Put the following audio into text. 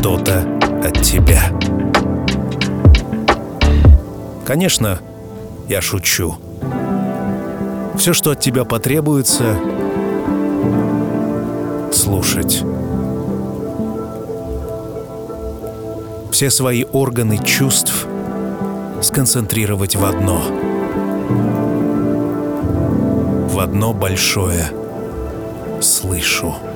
что-то от тебя. Конечно, я шучу. Все, что от тебя потребуется — слушать. Все свои органы чувств сконцентрировать в одно большое «слышу».